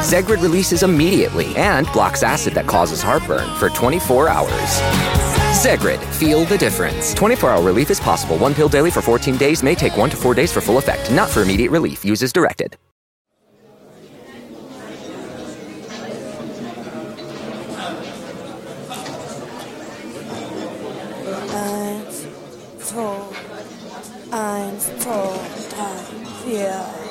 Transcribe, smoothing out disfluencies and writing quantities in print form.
Zegrid releases immediately and blocks acid that causes heartburn for 24 hours. Zegrid, feel the difference. 24-hour relief is possible. One pill daily for 14 days may take 1 to 4 days for full effect. Not for immediate relief. Use as directed. Eins, zwei, drei, vier.